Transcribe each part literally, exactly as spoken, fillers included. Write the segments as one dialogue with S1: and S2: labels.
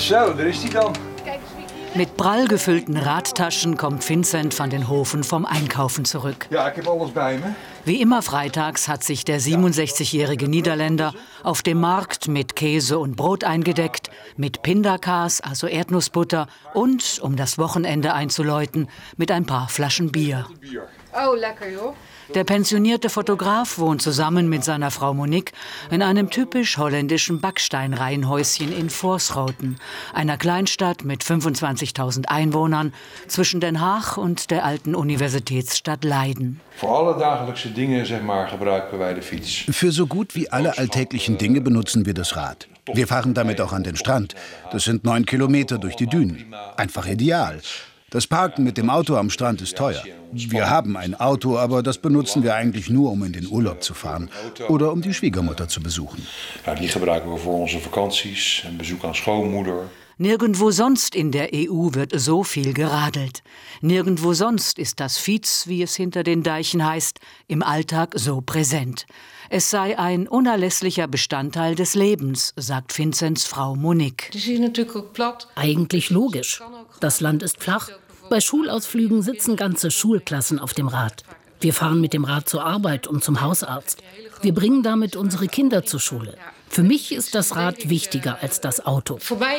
S1: Zo, daar is die dan.
S2: Mit prall gefüllten Radtaschen kommt Vincent van den Hoven vom Einkaufen zurück.
S1: Ja, ik heb alles bij me.
S2: Wie immer freitags hat sich der siebenundsechzigjährige Niederländer auf dem Markt mit Käse und Brot eingedeckt, mit Pindakaas, also Erdnussbutter und, um das Wochenende einzuläuten, mit ein paar Flaschen Bier.
S3: Oh, lecker joh.
S2: Der pensionierte Fotograf wohnt zusammen mit seiner Frau Monique in einem typisch holländischen Backsteinreihenhäuschen in Voorschoten, einer Kleinstadt mit fünfundzwanzigtausend Einwohnern zwischen Den Haag und der alten Universitätsstadt Leiden.
S1: Für alle dagelijkse Dinge, zeg maar, gebruiken wij de fiets.
S4: Für so gut wie alle alltäglichen Dinge benutzen wir das Rad. Wir fahren damit auch an den Strand. Das sind neun Kilometer durch die Dünen. Einfach ideal. Das Parken mit dem Auto am Strand ist teuer. Wir haben ein Auto, aber das benutzen wir eigentlich nur, um in den Urlaub zu fahren oder um die Schwiegermutter zu besuchen.
S1: Ja, die gebruiken wir voor onze vakanties, een bezoek aan schoonmoeder.
S2: Nirgendwo sonst in der E U wird so viel geradelt. Nirgendwo sonst ist das Fiets, wie es hinter den Deichen heißt, im Alltag so präsent. Es sei ein unerlässlicher Bestandteil des Lebens, sagt Vincents Frau Monique.
S5: Eigentlich logisch. Das Land ist flach. Bei Schulausflügen sitzen ganze Schulklassen auf dem Rad. Wir fahren mit dem Rad zur Arbeit und zum Hausarzt. Wir bringen damit unsere Kinder zur Schule. Für mich ist das Rad wichtiger als das Auto.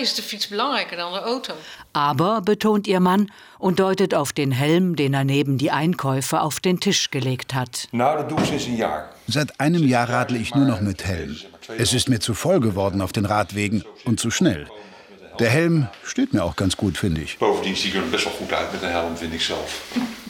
S2: Aber, betont ihr Mann und deutet auf den Helm, den er neben die Einkäufe auf den Tisch gelegt hat.
S4: Seit einem Jahr radle ich nur noch mit Helm. Es ist mir zu voll geworden auf den Radwegen und zu schnell. Der Helm steht mir auch ganz gut, finde ich.
S1: Bovendien zie ik er best wel goed uit met een helm, vind ik zelf.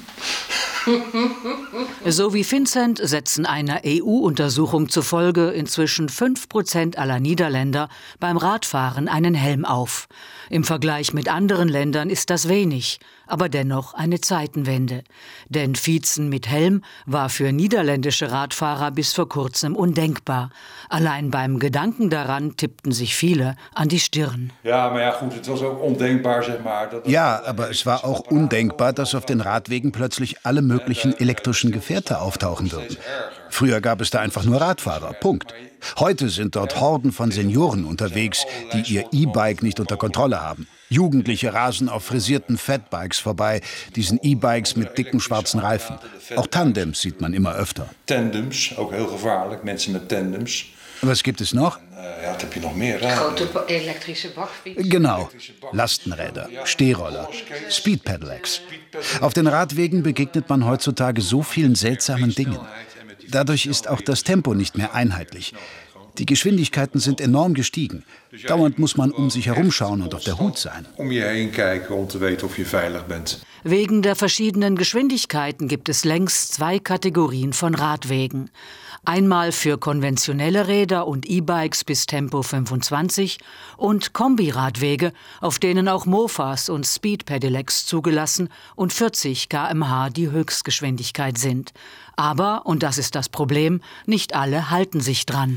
S2: So wie Vincent setzen einer E U-Untersuchung zufolge inzwischen fünf Prozent aller Niederländer beim Radfahren einen Helm auf. Im Vergleich mit anderen Ländern ist das wenig, aber dennoch eine Zeitenwende. Denn Fietsen mit Helm war für niederländische Radfahrer bis vor kurzem undenkbar. Allein beim Gedanken daran tippten sich viele an die Stirn.
S1: Ja, maar ja, goed, het was ook ondenkbaar, zeg maar. Dat...
S4: Ja, aber es war auch undenkbar, dass auf den Radwegen plötzlich alle möglichen elektrischen Gefährte auftauchen würden. Früher gab es da einfach nur Radfahrer, Punkt. Heute sind dort Horden von Senioren unterwegs, die ihr E-Bike nicht unter Kontrolle haben. Jugendliche rasen auf frisierten Fatbikes vorbei, diesen E-Bikes mit dicken schwarzen Reifen. Auch Tandems sieht man immer öfter.
S1: Tandems, ook heel gevaarlijk, mensen met tandems.
S4: Was gibt es noch?
S1: Ja, wat heb je nog meer?
S3: Grote elektrische Bachfietsen.
S4: Genau, Lastenräder, Stehroller, Speed-Pedelecs. Auf den Radwegen begegnet man heutzutage so vielen seltsamen Dingen. Dadurch ist auch das Tempo nicht mehr einheitlich. Die Geschwindigkeiten sind enorm gestiegen. Dauernd muss man um sich herumschauen und auf der Hut sein.
S1: Um je heen kijken om te weten of je veilig bent.
S2: Wegen der verschiedenen Geschwindigkeiten gibt es längst zwei Kategorien von Radwegen. Einmal für konventionelle Räder und E-Bikes bis Tempo fünfundzwanzig und Kombiradwege, auf denen auch Mofas und Speed-Pedelecs zugelassen und vierzig Kilometer pro Stunde die Höchstgeschwindigkeit sind. Aber, und das ist das Problem, nicht alle halten sich dran.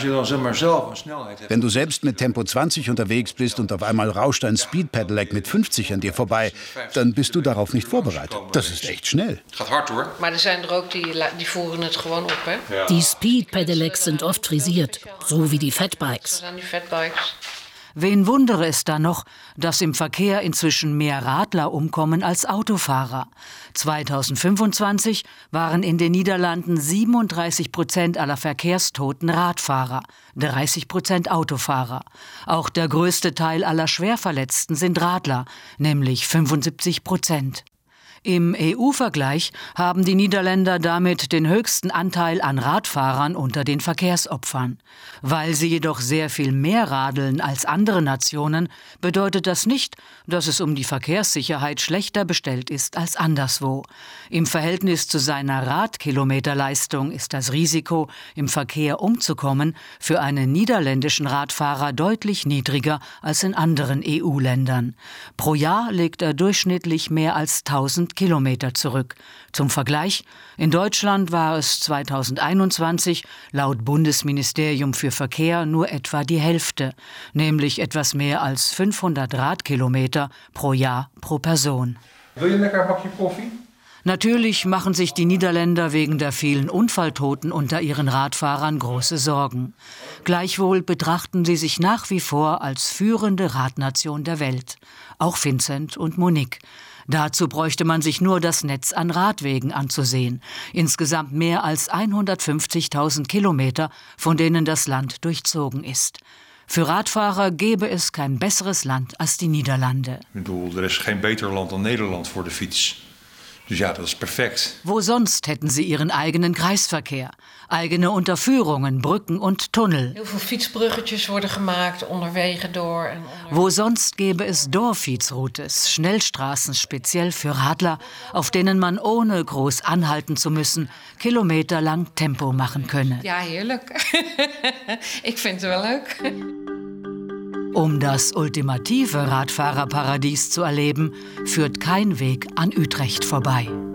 S4: Wenn du selbst mit Tempo zwanzig unterwegs bist und auf einmal rauscht ein Speed-Pedelec mit fünfzig an dir vorbei, dann bist du darauf nicht vorbereitet. Das ist echt schnell.
S3: Maar er zijn er ook die, die voeren het gewoon op, hè?
S5: Die Speed-Pedelecs sind oft frisiert, so wie die Fatbikes.
S3: Die Fatbikes.
S2: Wen wundere es da noch, dass im Verkehr inzwischen mehr Radler umkommen als Autofahrer. zweitausendfünfundzwanzig waren in den Niederlanden siebenunddreißig Prozent aller Verkehrstoten Radfahrer, dreißig Prozent Autofahrer. Auch der größte Teil aller Schwerverletzten sind Radler, nämlich fünfundsiebzig Prozent. Im E U-Vergleich haben die Niederländer damit den höchsten Anteil an Radfahrern unter den Verkehrsopfern. Weil sie jedoch sehr viel mehr radeln als andere Nationen, bedeutet das nicht, dass es um die Verkehrssicherheit schlechter bestellt ist als anderswo. Im Verhältnis zu seiner Radkilometerleistung ist das Risiko, im Verkehr umzukommen, für einen niederländischen Radfahrer deutlich niedriger als in anderen E U-Ländern. Pro Jahr legt er durchschnittlich mehr als tausend Kilometer zurück. Zum Vergleich, in Deutschland war es zweitausendeinundzwanzig laut Bundesministerium für Verkehr nur etwa die Hälfte, nämlich etwas mehr als fünfhundert Radkilometer pro Jahr pro Person.
S1: Will je lekker een bakje koffie?
S2: Natürlich machen sich die Niederländer wegen der vielen Unfalltoten unter ihren Radfahrern große Sorgen. Gleichwohl betrachten sie sich nach wie vor als führende Radnation der Welt. Auch Vincent und Monique. Dazu bräuchte man sich nur das Netz an Radwegen anzusehen. Insgesamt mehr als hundertfünfzigtausend Kilometer, von denen das Land durchzogen ist. Für Radfahrer gäbe es kein besseres Land als die Niederlande.
S1: Ik bedoel, er is geen beter land dan Nederland voor de fiets. Dus ja, dat is perfect.
S2: Wo sonst hätten sie ihren eigenen Kreisverkehr, eigene Unterführungen, Brücken und Tunnel.
S3: Heel veel fietsbruggetjes worden gemaakt onderwegen door. En onder...
S2: Wo sonst gäbe es Dorffietsroutes, Schnellstraßen speziell für Radler, auf denen man ohne groß anhalten zu müssen, kilometerlang Tempo machen könne.
S3: Ja, heerlijk. Ik vind het wel leuk.
S2: Um das ultimative Radfahrerparadies zu erleben, führt kein Weg an Utrecht vorbei.